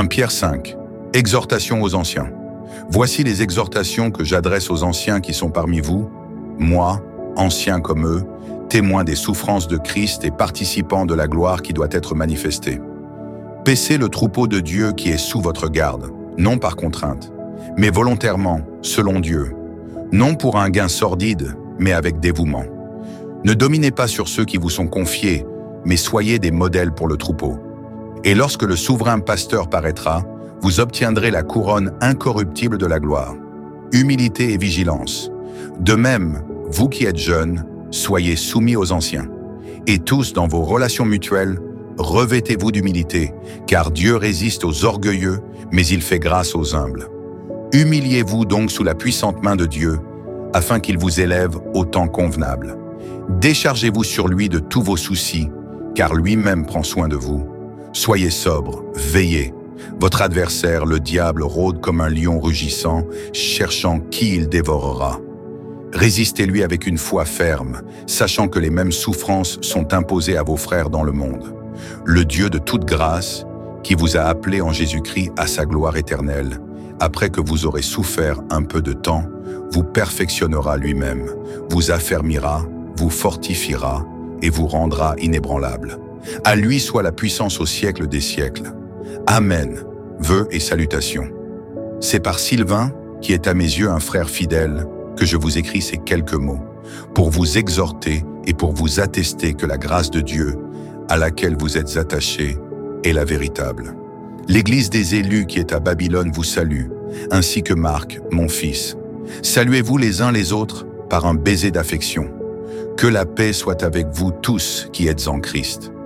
1 Pierre 5. Exhortation aux anciens. Voici les exhortations que j'adresse aux anciens qui sont parmi vous, moi, ancien comme eux, témoin des souffrances de Christ et participant de la gloire qui doit être manifestée. Paissez le troupeau de Dieu qui est sous votre garde, non par contrainte, mais volontairement, selon Dieu, non pour un gain sordide, mais avec dévouement. Ne dominez pas sur ceux qui vous sont confiés, mais soyez des modèles pour le troupeau. Et lorsque le souverain pasteur paraîtra, vous obtiendrez la couronne incorruptible de la gloire. Humilité et vigilance. De même, vous qui êtes jeunes, soyez soumis aux anciens. Et tous, dans vos relations mutuelles, revêtez-vous d'humilité, car Dieu résiste aux orgueilleux, mais il fait grâce aux humbles. Humiliez-vous donc sous la puissante main de Dieu, afin qu'il vous élève au temps convenable. Déchargez-vous sur lui de tous vos soucis, car lui-même prend soin de vous. Soyez sobres, veillez. Votre adversaire, le diable, rôde comme un lion rugissant, cherchant qui il dévorera. Résistez-lui avec une foi ferme, sachant que les mêmes souffrances sont imposées à vos frères dans le monde. Le Dieu de toute grâce, qui vous a appelés en Jésus-Christ à sa gloire éternelle, après que vous aurez souffert un peu de temps, vous perfectionnera lui-même, vous affermira, vous fortifiera et vous rendra inébranlable. À lui soit la puissance au siècle des siècles. Amen. Vœux et salutations. C'est par Sylvain, qui est à mes yeux un frère fidèle, que je vous écris ces quelques mots, pour vous exhorter et pour vous attester que la grâce de Dieu, à laquelle vous êtes attachés, est la véritable. L'Église des élus qui est à Babylone vous salue, ainsi que Marc, mon fils. Saluez-vous les uns les autres par un baiser d'affection. Que la paix soit avec vous tous qui êtes en Christ.